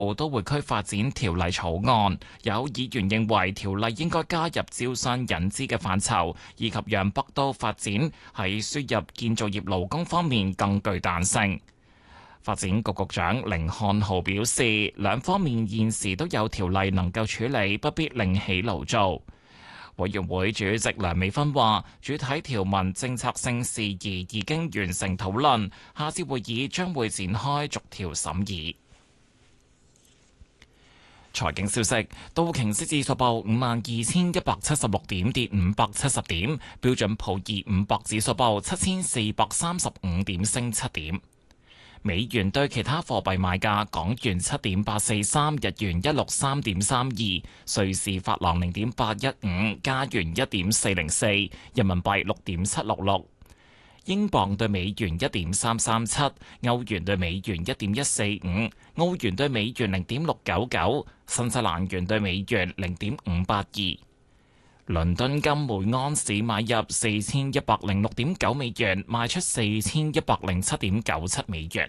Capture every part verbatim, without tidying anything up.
都會區發展條例草案。有議員認為條例應該加入招商引資嘅範疇，以及讓北都發展喺輸入建造業勞工方面更具彈性。發展局局長甯漢豪表示，兩方面現時都有條例能夠處理，不必另起爐灶。委員會主席梁美芬話，主體條文政策性事宜已經完成討論，下次會議將會展開逐條審議。財經消息，道瓊斯指數報五萬二千一百七十六點，跌五百七十點；標準普爾五百指數報七千四百三十五點，升七點。美元對其他貨幣賣價：港元七點八四三，日元一六三點三二，瑞士法郎零點八一五，加元一點四零四，人民幣六點七六六，英鎊對美元一點三三七，歐元對美元一點一四五，澳元對美元零點六九九，新西蘭元對美元零點五八二。倫敦金每安士買入四千一百零六點九美元，賣出四千一百零七點九七美元。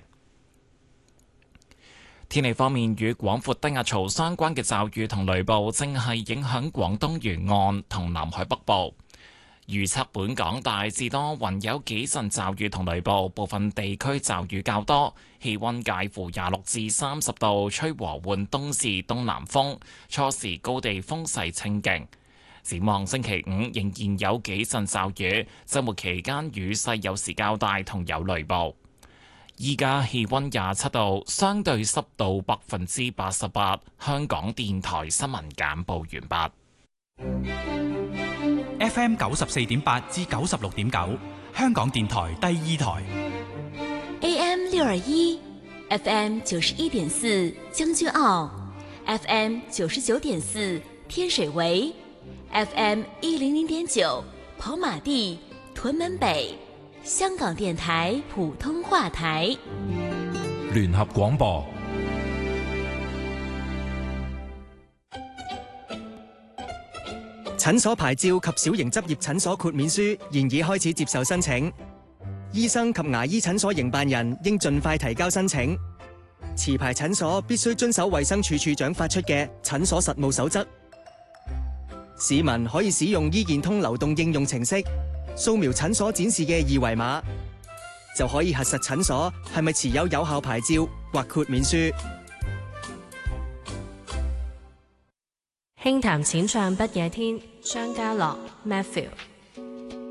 天氣方面，與廣闊低壓槽相關嘅驟雨同雷暴正係影響廣東沿岸同南海北部。預測本港大致多雲，有幾陣驟雨同雷暴，部分地區驟雨較多，氣溫介乎廿六至三十度，吹和緩東至東南風，初時高地風勢清勁。展望星期五仍然有幾陣驟雨，週末期間雨勢有時較大，同有雷暴。依家氣溫廿七度，相對濕度百分之八十八。香港電台新聞簡報完畢。F M 九十四點八至九十六點九，香港電台第二台。 A M 六二一，F M 九十一點四將軍澳 ，F M 九十九點四天水圍。F M 一零零點九跑馬地屯門北，香港電台普通話台。 聯合廣播。 診所牌照及小型執業診所豁免書現已開始接受申請，醫生及牙醫診所營辦人應盡快提交申請。持牌診所必須遵守衛生署署長發出嘅診所實務守則。市民可以使用醫健通流動應用程式，掃描診所展示嘅二維碼，就可以核實診所係咪持有有效牌照或豁免書。 輕談淺唱不夜天，張家樂 Matthew。